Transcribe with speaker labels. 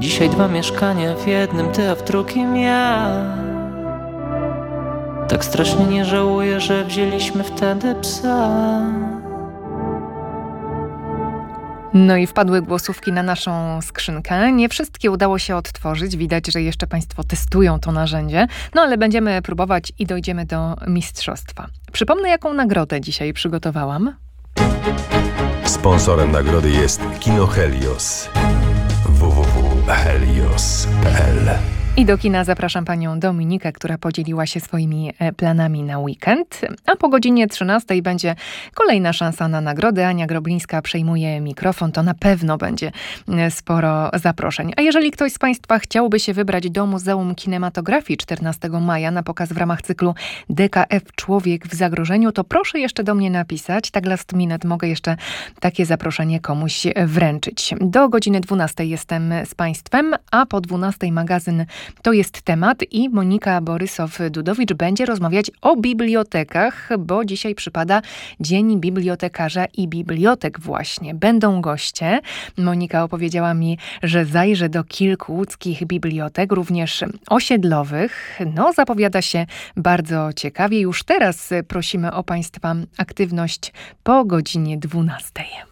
Speaker 1: Dzisiaj 2 mieszkania, w jednym ty, a w drugim ja. Tak strasznie nie żałuję, że wzięliśmy wtedy psa.
Speaker 2: No i wpadły głosówki na naszą skrzynkę. Nie wszystkie udało się odtworzyć. Widać, że jeszcze Państwo testują to narzędzie. No ale będziemy próbować i dojdziemy do mistrzostwa. Przypomnę, jaką nagrodę dzisiaj przygotowałam.
Speaker 3: Sponsorem nagrody jest Kino Helios. www.helios.pl.
Speaker 2: I do kina zapraszam panią Dominikę, która podzieliła się swoimi planami na weekend. A po godzinie 13 będzie kolejna szansa na nagrody. Ania Groblińska przejmuje mikrofon. To na pewno będzie sporo zaproszeń. A jeżeli ktoś z Państwa chciałby się wybrać do Muzeum Kinematografii 14 maja na pokaz w ramach cyklu DKF Człowiek w zagrożeniu, to proszę jeszcze do mnie napisać. Tak last minute mogę jeszcze takie zaproszenie komuś wręczyć. Do godziny 12 jestem z Państwem, a po 12 magazyn To jest temat i Monika Borysow-Dudowicz będzie rozmawiać o bibliotekach, bo dzisiaj przypada Dzień Bibliotekarza i Bibliotek właśnie. Będą goście. Monika opowiedziała mi, że zajrzę do kilku łódzkich bibliotek, również osiedlowych. No, zapowiada się bardzo ciekawie. Już teraz prosimy o Państwa aktywność po godzinie 12.